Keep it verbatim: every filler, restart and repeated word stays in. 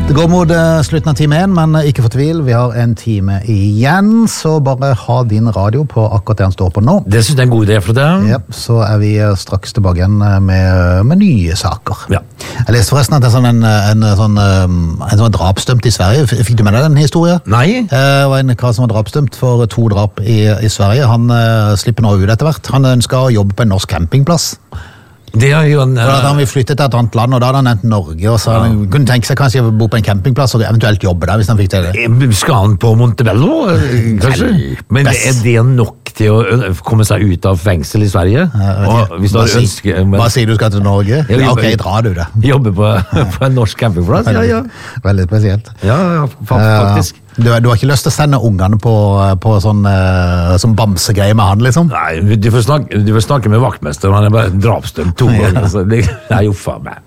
Det går mot uh, slutten av time én, men ikke for tvil, vi har en time igjen, så bare ha din radio på akkurat det han står på nå. Det synes jeg er en god idé for det. Ja, så er vi uh, straks tilbake igjen med, med nye saker. Ja. Jeg leste forresten at det er sånn en, en, sånn, um, en sånn drapsdømt i Sverige. Fikk du med deg den historien? Nei. Uh, det var en kar som var drapsdømt for to drap i, i Sverige. Han uh, slipper nå ut etter hvert. Han ønsker å jobbe på en norsk campingplass. Det er jo en... Da hadde han flyttet til et annet land, og da hadde han nevnt Norge, og så ja. Han kunne tenke seg kanskje å bo på en campingplass og eventuelt jobbe der, hvis han fikk til det. Skal han på Montebello, kanskje? Men er det nok til å komme seg ut av fengsel i Sverige? Og hvis du hva, si, ønsker, men... hva sier du skal til Norge? Ja, ok, drar du det. Jobbe på, på en norsk campingplass? Ja, ja. Veldig spesielt. Ja, ja, faktisk. Du, du har ikke lyst til å sende ungene på, på sånn, uh, sånn bamsegreie med han, liksom? Nei, du får snakke, du får snakke med vaktmester, han er bare drapsdømt to ganger, ja. Så det er jo faen meg.